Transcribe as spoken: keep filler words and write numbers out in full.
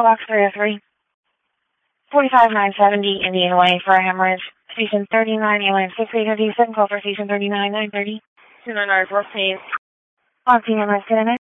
Box three oh three. forty-five nine seventy Indian Way for a hemorrhage. Station thirty-nine, ambulance six eight fifty-seven, call for station thirty-nine nine thirty. two nine nine fourteen. Octane hemorrhage, can I